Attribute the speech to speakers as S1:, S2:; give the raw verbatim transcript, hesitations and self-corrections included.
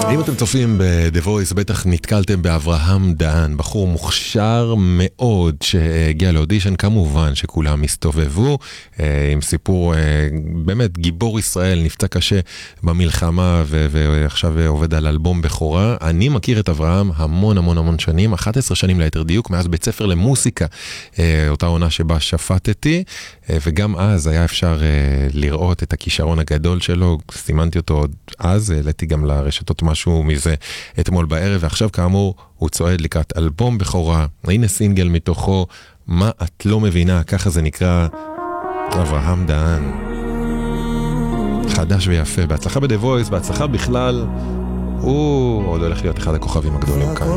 S1: אם אתם צופים ב-The Voice, בטח נתקלתם באברהם דהן, בחור מוכשר מאוד שהגיע לאודישן, כמובן שכולם הסתובבו, עם סיפור באמת גיבור ישראל, נפצע קשה במלחמה ועכשיו עובד על אלבום בכורה. אני מכיר את אברהם המון המון המון שנים, אחת עשרה שנים ליתר דיוק, מאז בית ספר למוסיקה, אותה עונה שבה שפטתי, וגם אז היה אפשר לראות את הכישרון הגדול שלו, סימנתי אותו עוד אז, העליתי גם לרשתות משהו מזה אתמול בערב, ועכשיו כאמור הוא צועד לקראת אלבום בכורה, הנה סינגל מתוכו, מה את לא מבינה, ככה זה נקרא, אברהם דהן. חדש ויפה, בהצלחה ב-The Voice, בהצלחה בכלל, הוא עוד הולך להיות אחד הכוכבים הגדולים כאן.